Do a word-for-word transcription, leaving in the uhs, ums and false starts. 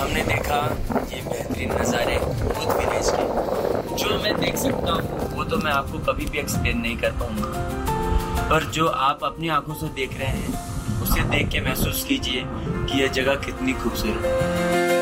हमने देखा ये बेहतरीन नज़ारे भूत विलेज के, जो मैं देख सकता हूँ वो तो मैं आपको कभी भी एक्सप्लेन नहीं कर पाऊँगा, पर जो आप अपनी आंखों से देख रहे हैं उसे देख के महसूस कीजिए कि यह जगह कितनी खूबसूरत है।